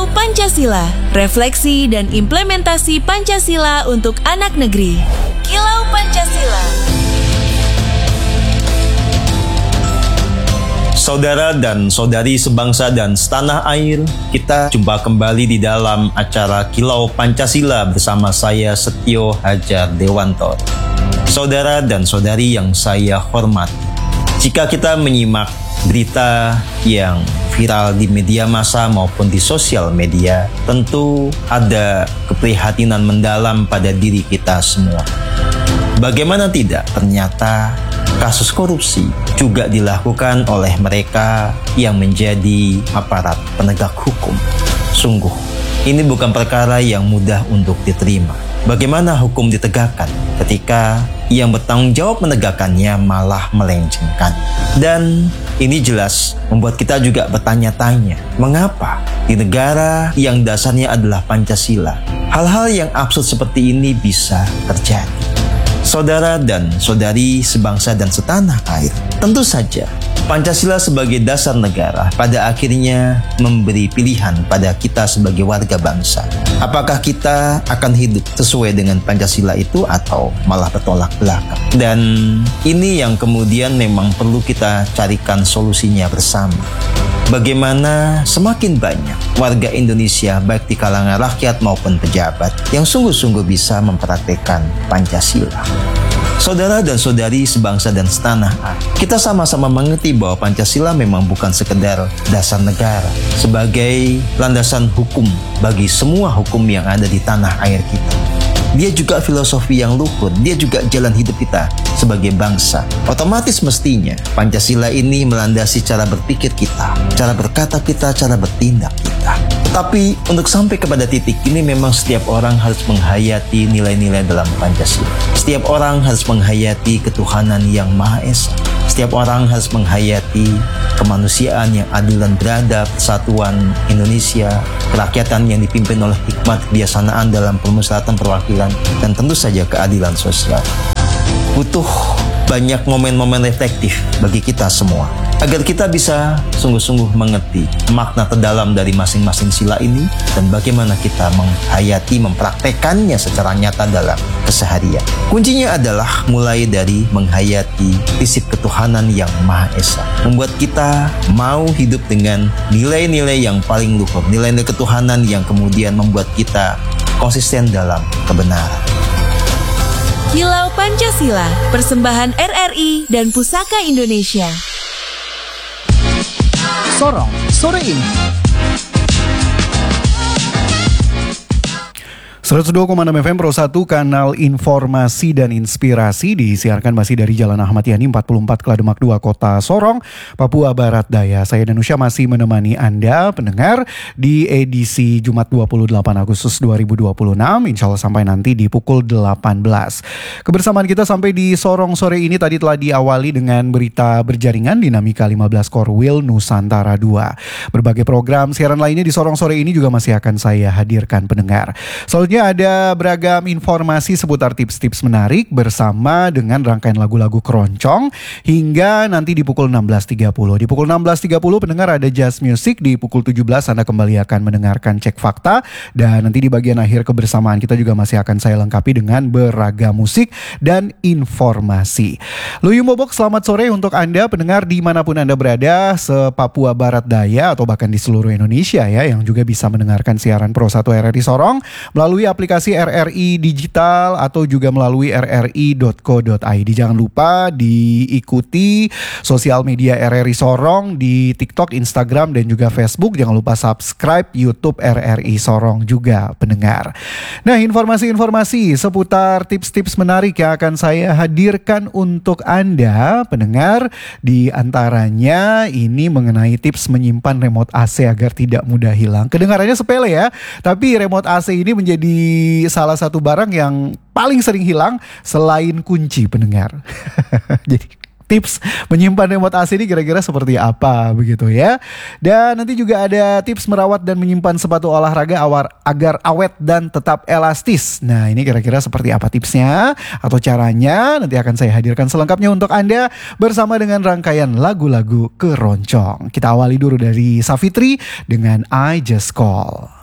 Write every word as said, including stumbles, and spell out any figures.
Pancasila, refleksi dan implementasi Pancasila untuk anak negeri. Kilau Pancasila. Saudara dan saudari sebangsa dan setanah air, kita jumpa kembali di dalam acara Kilau Pancasila bersama saya Setio Hajar Dewanto. Saudara dan saudari yang saya hormati, jika kita menyimak berita yang viral di media massa maupun di sosial media, tentu ada keprihatinan mendalam pada diri kita semua. Bagaimana tidak, ternyata kasus korupsi juga dilakukan oleh mereka yang menjadi aparat penegak hukum. Sungguh, ini bukan perkara yang mudah untuk diterima. Bagaimana hukum ditegakkan ketika yang bertanggung jawab menegakkannya malah melencengkan? Dan ini jelas membuat kita juga bertanya-tanya, mengapa di negara yang dasarnya adalah Pancasila, hal-hal yang absurd seperti ini bisa terjadi? Saudara dan saudari sebangsa dan setanah air, tentu saja Pancasila sebagai dasar negara pada akhirnya memberi pilihan pada kita sebagai warga bangsa. Apakah kita akan hidup sesuai dengan Pancasila itu atau malah bertolak belakang? Dan ini yang kemudian memang perlu kita carikan solusinya bersama. Bagaimana semakin banyak warga Indonesia baik di kalangan rakyat maupun pejabat yang sungguh-sungguh bisa mempraktekkan Pancasila. Saudara dan saudari sebangsa dan setanah air, kita sama-sama mengerti bahwa Pancasila memang bukan sekedar dasar negara sebagai landasan hukum bagi semua hukum yang ada di tanah air kita. Dia juga filosofi yang luhur, dia juga jalan hidup kita sebagai bangsa. Otomatis mestinya Pancasila ini melandasi cara berpikir kita, cara berkata kita, cara bertindak kita. Tetapi untuk sampai kepada titik ini memang setiap orang harus menghayati nilai-nilai dalam Pancasila. Setiap orang harus menghayati ketuhanan yang Maha Esa. Setiap orang harus menghayati kemanusiaan yang adil dan beradab, persatuan Indonesia, kerakyatan yang dipimpin oleh hikmat kebijaksanaan dalam permusyawaratan perwakilan, dan tentu saja keadilan sosial. Butuh banyak momen-momen reflektif bagi kita semua, agar kita bisa sungguh-sungguh mengerti makna terdalam dari masing-masing sila ini dan bagaimana kita menghayati, mempraktekannya secara nyata dalam keseharian. Kuncinya adalah mulai dari menghayati prinsip ketuhanan yang Maha Esa, membuat kita mau hidup dengan nilai-nilai yang paling luhur, nilai-nilai ketuhanan yang kemudian membuat kita konsisten dalam kebenaran. Kilau Pancasila, persembahan R R I dan Pusaka Indonesia. Sorong sore ini. seratus dua koma enam F M Pro satu, kanal informasi dan inspirasi, disiarkan masih dari Jalan Ahmad Yani empat puluh empat Klademak dua, Kota Sorong, Papua Barat Daya. Saya Danusya masih menemani Anda pendengar di edisi Jumat dua puluh delapan Agustus dua ribu dua puluh enam, insya Allah sampai nanti di pukul delapan belas. Kebersamaan kita sampai di Sorong sore ini tadi telah diawali dengan berita berjaringan Dinamika lima belas Korwil Nusantara dua. Berbagai program siaran lainnya di Sorong sore ini juga masih akan saya hadirkan pendengar. Selanjutnya ada beragam informasi seputar tips-tips menarik bersama dengan rangkaian lagu-lagu keroncong hingga nanti di pukul enam belas tiga puluh. Di pukul enam belas tiga puluh pendengar ada Jazz Music, di pukul tujuh belas Anda kembali akan mendengarkan Cek Fakta, dan nanti di bagian akhir kebersamaan kita juga masih akan saya lengkapi dengan beragam musik dan informasi. Luyum Bobok, selamat sore untuk Anda pendengar dimanapun Anda berada se-Papua Barat Daya atau bahkan di seluruh Indonesia ya, yang juga bisa mendengarkan siaran Pro satu R R I Sorong melalui aplikasi R R I Digital atau juga melalui r r i dot co dot i d. Jangan lupa diikuti sosial media R R I Sorong di TikTok, Instagram, dan juga Facebook. Jangan lupa subscribe YouTube R R I Sorong juga pendengar. Nah, informasi-informasi seputar tips-tips menarik yang akan saya hadirkan untuk Anda pendengar, di antaranya ini mengenai tips menyimpan remote A C agar tidak mudah hilang. Kedengarannya sepele ya, tapi remote A C ini menjadi salah satu barang yang paling sering hilang selain kunci pendengar. Jadi tips menyimpan remote A C ini kira-kira seperti apa begitu ya. Dan nanti juga ada tips merawat dan menyimpan sepatu olahraga awar, agar awet dan tetap elastis. Nah, ini kira-kira seperti apa tipsnya atau caranya, nanti akan saya hadirkan selengkapnya untuk Anda bersama dengan rangkaian lagu-lagu keroncong. Kita awali dulu dari Savitri dengan I Just Call.